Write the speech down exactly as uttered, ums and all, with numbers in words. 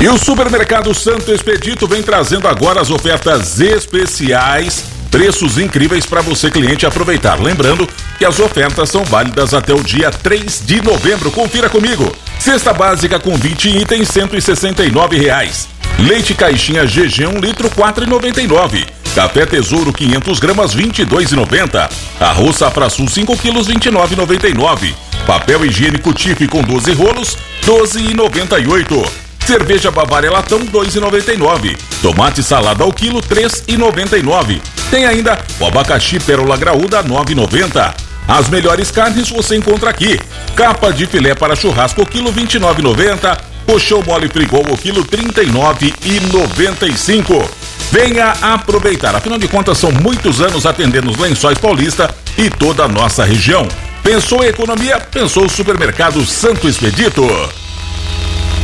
E o Supermercado Santo Expedito vem trazendo agora as ofertas especiais, preços incríveis para você, cliente, aproveitar. Lembrando que as ofertas são válidas até o dia três de novembro. Confira comigo. Cesta básica com vinte itens, cento e sessenta e nove reais. Leite caixinha G G um litro, quatro e noventa e nove. Café Tesouro quinhentas gramas, vinte e dois e noventa. Arroz Safra Sul cinco quilos, vinte e nove e noventa e nove. Papel higiênico Tiff com doze rolos, doze e noventa e oito. Cerveja Bavária Latão, dois e noventa e nove. Tomate salada ao quilo, três e noventa e nove. Tem ainda o abacaxi Pérola Graúda, nove e noventa. As melhores carnes você encontra aqui. Capa de filé para churrasco ao quilo, vinte e nove e noventa. Colchão mole frigol ao quilo, trinta e nove e noventa e cinco. Venha aproveitar, afinal de contas são muitos anos atendendo os Lençóis Paulista e toda a nossa região. Pensou em economia? Pensou o Supermercado Santo Expedito.